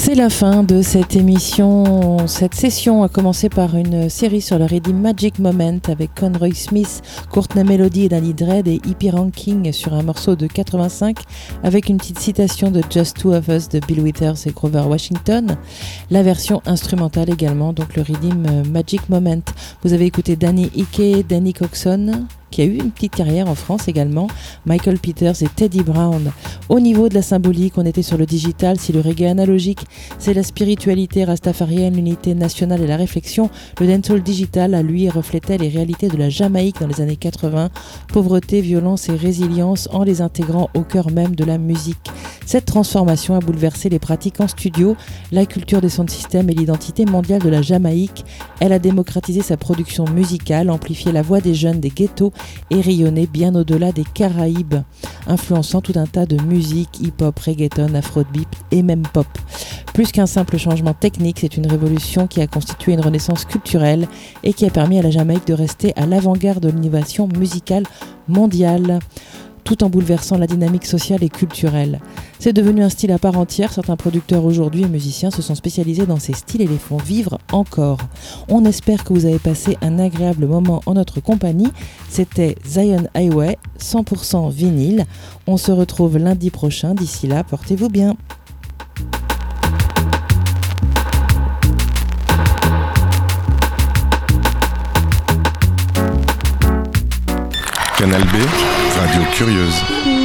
C'est la fin de cette émission. Cette session a commencé par une série sur le Reading Magic Moment avec Conroy Smith, Courtney Melody et Danny Dredd, et Hippie Ranking sur un morceau de 85 avec une petite citation de Just Two of Us de Bill Withers et Grover Washington. La version instrumentale également, donc le Reading Magic Moment. Vous avez écouté Danny Hickey, Danny Coxon, qui a eu une petite carrière en France également, Michael Peters et Teddy Brown. Au niveau de la symbolique, on était sur le digital. Si le reggae analogique, c'est la spiritualité rastafarienne, l'unité nationale et la réflexion, le dancehall digital, à lui, reflétait les réalités de la Jamaïque dans les années 80, pauvreté, violence et résilience, en les intégrant au cœur même de la musique. Cette transformation a bouleversé les pratiques en studio, la culture des sound systems et l'identité mondiale de la Jamaïque. Elle a démocratisé sa production musicale, amplifié la voix des jeunes des ghettos et rayonné bien au-delà des Caraïbes, influençant tout un tas de musique, hip-hop, reggaeton, afrobeat et même pop. Plus qu'un simple changement technique, c'est une révolution qui a constitué une renaissance culturelle et qui a permis à la Jamaïque de rester à l'avant-garde de l'innovation musicale mondiale, tout en bouleversant la dynamique sociale et culturelle. C'est devenu un style à part entière. Certains producteurs aujourd'hui et musiciens se sont spécialisés dans ces styles et les font vivre encore. On espère que vous avez passé un agréable moment en notre compagnie. C'était Zion Highway, 100% vinyle. On se retrouve lundi prochain. D'ici là, portez-vous bien. Canal B, Radio Curieuse.